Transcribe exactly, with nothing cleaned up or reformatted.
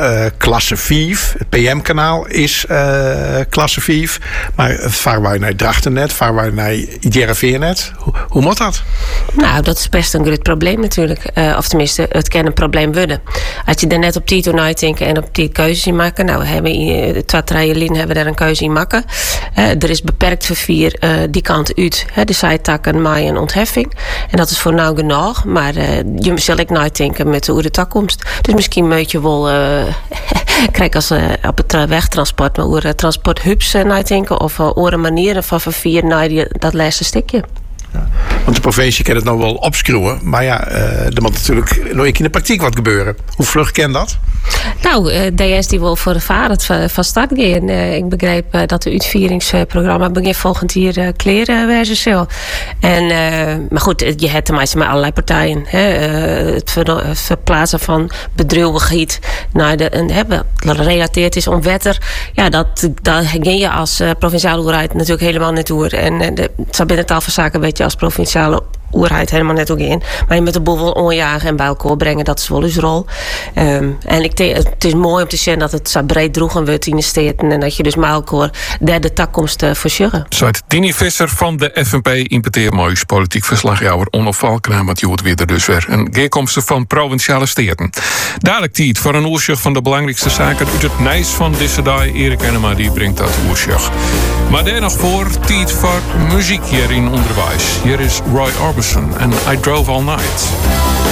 uh, klasse vijf. Het P M-kanaal is uh, klasse vijf. Maar vaar wij naar Drachtennet, vaar wij naar Jereveennet. Hoe, hoe moet dat? Nou, dat is best een groot probleem natuurlijk. Uh, of tenminste, het kan een probleem worden. Als je er net op die toe nadenkt en op die keuzes in maken. Nou, we hebben uh, twee trajecten hebben daar een keuze in maken. Uh, er is beperkt vervier uh, die kant uit. Uh, de zijtakken maar een ontheffing. En dat is voor nou genoeg. Maar uh, je zal ik nadenken met hoe de toekomst. Dus misschien moet je wel uh, krijg als uh, op het uh, wegtransport, maar hoe uh, transporthubs uh, nadenken of uh, andere manieren van vervier naar die, dat laatste stukje. Ja. Want de provincie kan het nou wel opschroeven, maar ja, uh, er moet natuurlijk nog in de praktijk wat gebeuren. Hoe vlug kan dat? Nou, uh, D S die wil voor de vaart van start gaan. Uh, ik begreep uh, dat de uitvieringsprogramma begin volgend jaar uh, kleren wezen zal. En, uh, maar goed, je hebt te maken met allerlei partijen. Hè. Uh, het, ver, het verplaatsen van bedrijvigheid naar de en hebben gerelateerd is om wetter. Ja, dat, dat ging je als uh, provinciale overheid natuurlijk helemaal niet door. En uh, de, het zou binnen tal van zaken een beetje als provinciale oerheid helemaal net ook in. Maar je moet de boel wel onjagen en bij elkaar brengen. Dat is wel eens rol. Um, en ik te, het is mooi om te zien dat het zo breed droegen wordt in de steden. En dat je dus met elkaar derde takkomst uh, verzorgen. Zwaait Dini Visser van de F N P importeer moois politiek verslagjouwer Onno Valkena, want je wordt weer dus weer een geerkomsten van provinciale steden. Dadelijk tijd voor een oorslag van de belangrijkste zaken uit het Nijs van deze dag. Erik Enema die brengt dat oorslag. Maar daar nog voor tijd voor muziek hier in onderwijs. Hier is Roy Orbison en I Drove All Night.